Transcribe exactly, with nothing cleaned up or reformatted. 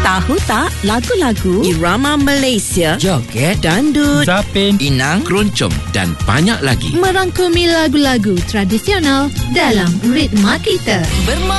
Tahu tak lagu-lagu irama Malaysia, joget, dandut, Zapin, Inang, keroncong dan banyak lagi. Merangkumi lagu-lagu tradisional dalam ritma kita. berma